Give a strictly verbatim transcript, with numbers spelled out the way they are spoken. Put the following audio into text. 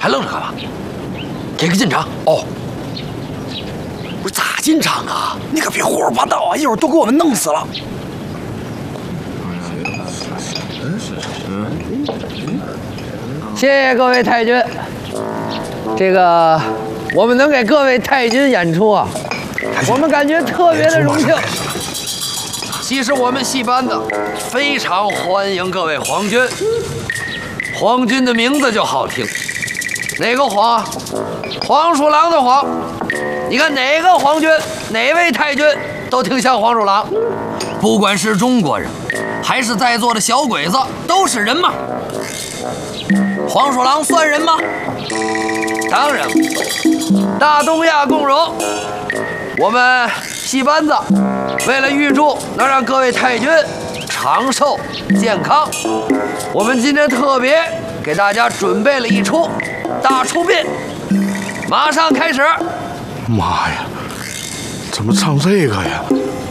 还愣着干嘛？给个进场哦！不是咋进场啊？你可别胡说八道啊！一会儿都给我们弄死了。 谢谢各位太君，这个我们能给各位太君演出啊，我们感觉特别的荣幸。 其实我们戏班子非常欢迎各位皇军，皇军的名字就好听，哪个皇？黄鼠狼的黄。你看哪个皇军，哪位太君都挺像黄鼠狼。不管是中国人，还是在座的小鬼子，都是人嘛。黄鼠狼算人吗？当然不。大东亚共荣，我们戏班子为了预祝能让各位太君长寿健康，我们今天特别给大家准备了一出大出殡，马上开始。 妈呀，怎么唱这个呀？